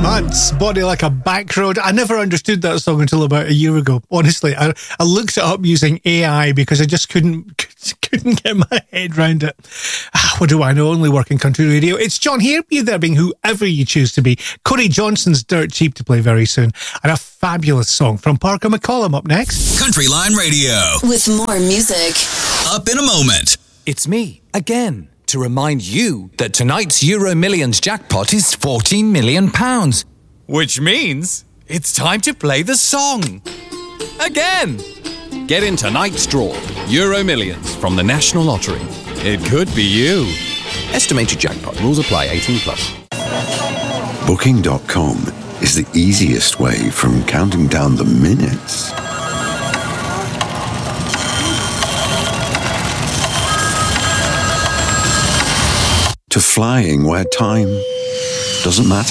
Hunt's Body Like a Back Road. I never understood that song until about a year ago. Honestly, I looked it up using AI because I just couldn't get my head round it. What do I know? Only work in country radio. It's John here. Be there being whoever you choose to be. Corey Johnson's Dirt Cheap to play very soon. And a fabulous song from Parker McCollum up next. Country Line Radio. With more music. Up in a moment. It's me, again, to remind you that tonight's Euro Millions jackpot is £14 million. Which means it's time to play the song. Again. Get in tonight's draw. Euro Millions from the National Lottery. It could be you. Estimated jackpot. Rules apply. 18 plus. Booking.com is the easiest way from counting down the minutes to flying where time doesn't matter.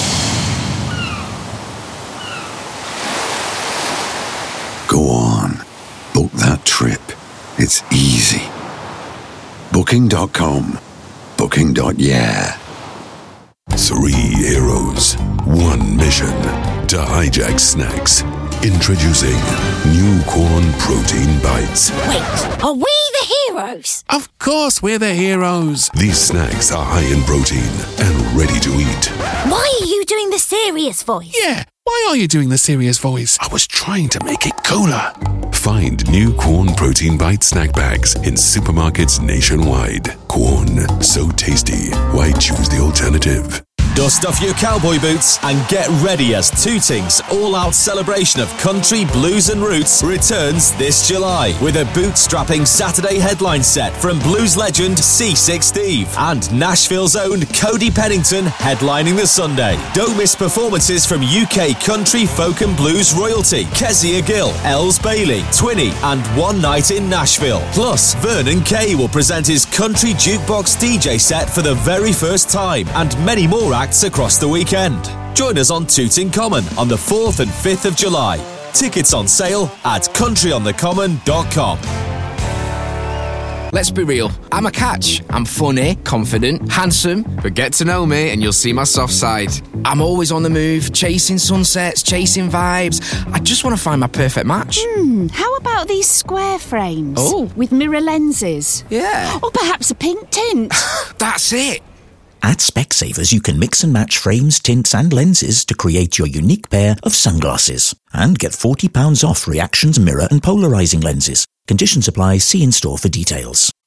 Go on, book that trip. It's easy. Booking.com. Booking.yeah. 3 heroes, 1 mission to hijack snacks. Introducing New Corn Protein Bites. Wait, are we the heroes? Of course we're the heroes. These snacks are high in protein and ready to eat. Why are you doing the serious voice? Yeah, why are you doing the serious voice? I was trying to make it cooler. Find New Corn Protein Bite snack bags in supermarkets nationwide. Corn, so tasty. Why choose the alternative? Dust off your cowboy boots and get ready as Tooting's all-out celebration of country, blues and roots returns this July with a bootstrapping Saturday headline set from blues legend C6 Steve and Nashville's own Cody Pennington headlining the Sunday. Don't miss performances from UK country, folk and blues royalty Kezia Gill, Els Bailey, Twinny and One Night in Nashville. Plus, Vernon Kay will present his country jukebox DJ set for the very first time and many more acts across the weekend. Join us on Tooting Common on the 4th and 5th of July. Tickets on sale at countryonthecommon.com. Let's be real. I'm a catch. I'm funny, confident, handsome, but get to know me and you'll see my soft side. I'm always on the move, chasing sunsets, chasing vibes. I just want to find my perfect match. How about these square frames? Oh. With mirror lenses? Yeah. Or perhaps a pink tint? That's it. At Specsavers, you can mix and match frames, tints and lenses to create your unique pair of sunglasses. And get £40 off Reactions mirror and polarising lenses. Conditions apply. See in store for details.